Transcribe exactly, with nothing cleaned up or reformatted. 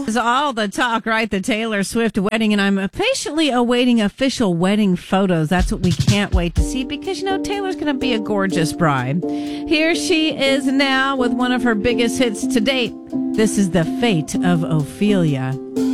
It's all the talk, right? The Taylor Swift wedding, and I'm patiently awaiting official wedding photos. That's what we can't wait to see because, you know, Taylor's going to be a gorgeous bride. Here she is now with one of her biggest hits to date. This is The Fate of Ophelia.